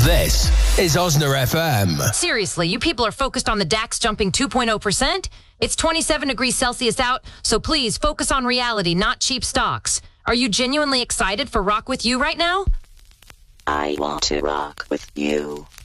This is Osner FM. Seriously, you people are focused on the DAX jumping 2.0%? It's 27 degrees Celsius out, so please focus on reality, not cheap stocks. Are you genuinely excited for Rock With You right now? I want to rock with you.